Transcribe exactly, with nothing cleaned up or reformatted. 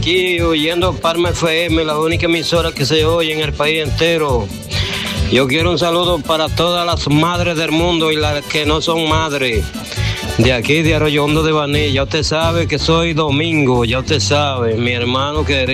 Aquí oyendo Parma F M, la única emisora que se oye en el país entero. Yo quiero un saludo para todas las madres del mundo y las que no son madres. De aquí, de Arroyo Hondo de Baní. Ya usted sabe que soy Domingo, ya usted sabe, mi hermano querido.